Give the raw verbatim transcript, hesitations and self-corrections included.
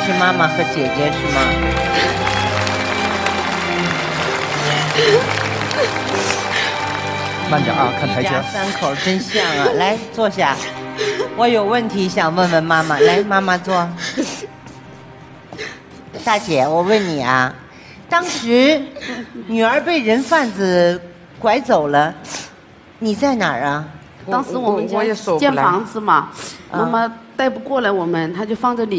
是妈妈和姐姐是吗？ 慢点啊，看台阶。 一家三口真像啊！来坐下，我有问题想问问妈妈。来，妈妈坐。大姐，我问你啊，当时女儿被人贩子拐走了，你在哪儿啊？ 当时我们家建房子嘛，妈妈带不过来我们，她就放着你。